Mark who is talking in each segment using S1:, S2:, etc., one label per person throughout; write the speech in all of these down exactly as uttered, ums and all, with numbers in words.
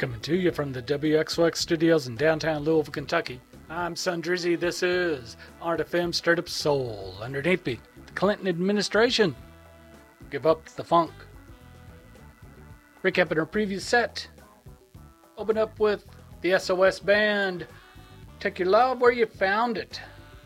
S1: Coming to you from the W X O X studios in downtown Louisville, Kentucky. I'm Son Drizzy. This is Art F M Stirred Up Soul. Underneath me, the Clinton administration. Give up the funk. Recapping our previous set. Open up with the S O S band. Take Your Love Where You Found It.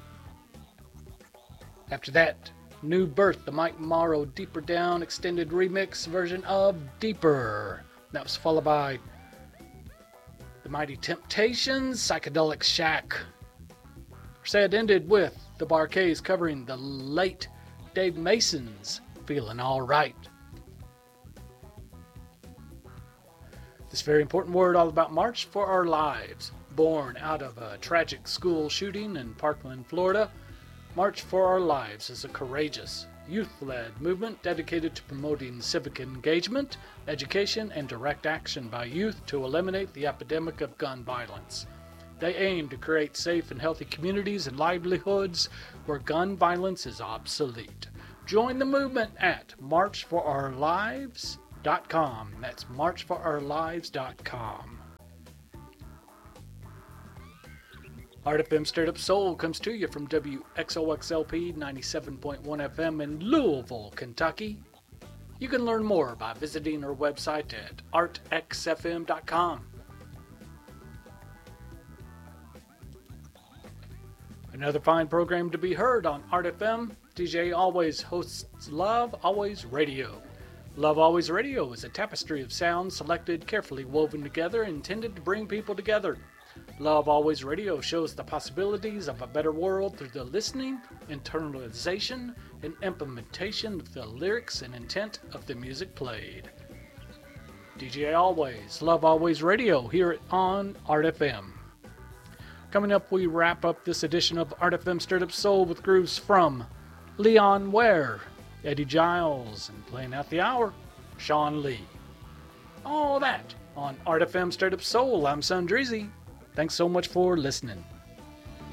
S1: After that, New Birth, the Mike Morrow Deeper Down extended remix version of Deeper. That was followed by The Mighty Temptations, Psychedelic Shack. Our set ended with the Bar-Kays covering the late Dave Mason's Feeling Alright. This very important word all about March for Our Lives. Born out of a tragic school shooting in Parkland, Florida, March for Our Lives is a courageous, youth-led movement dedicated to promoting civic engagement, education, and direct action by youth to eliminate the epidemic of gun violence. They aim to create safe and healthy communities and livelihoods where gun violence is obsolete. Join the movement at march for our lives dot com. That's march for our lives dot com. Art F M Stirred Up Soul comes to you from W X O X L P ninety-seven point one F M in Louisville, Kentucky. You can learn more by visiting our website at art x f m dot com. Another fine program to be heard on Art F M. D J Always hosts Love Always Radio. Love Always Radio is a tapestry of sounds selected, carefully woven together, intended to bring people together. Love Always Radio shows the possibilities of a better world through the listening, internalization, and implementation of the lyrics and intent of the music played. D J Always, Love Always Radio, here on Art F M. Coming up, we wrap up this edition of Art F M Stirred Up Soul with grooves from Leon Ware, Eddie Giles, and playing out the hour, Sean Lee. All that on Art F M Stirred Up Soul. I'm Son Drizzy. Thanks so much for listening.